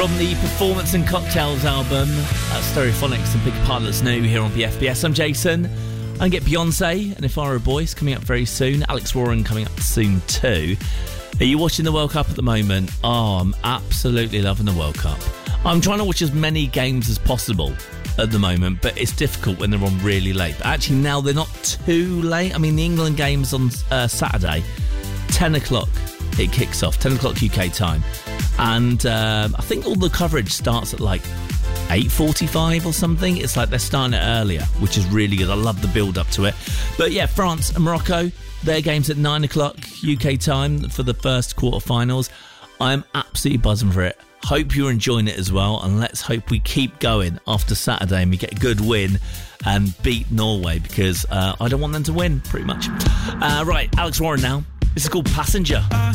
From the Performance and Cocktails album, Stereophonics and Big Pilots New here on BFBS. I'm Jason. I get Beyonce and If I Were a Boy coming up very soon. Alex Warren coming up soon too. Are you watching the World Cup at the moment? Oh, I'm absolutely loving the World Cup. I'm trying to watch as many games as possible at the moment, but it's difficult when they're on really late. But actually now they're not too late. I mean, the England game's on Saturday, 10 o'clock it kicks off, 10 o'clock UK time. And I think all the coverage starts at like 8:45 or something. It's like they're starting it earlier, which is really good. I love the build up to it. But yeah, France and Morocco, their game's at 9 o'clock UK time for the first quarterfinals. I'm absolutely buzzing for it. Hope you're enjoying it as well, and let's hope we keep going after Saturday and we get a good win and beat Norway, because I don't want them to win, pretty much. Right, Alex Warren now. This is called Passenger.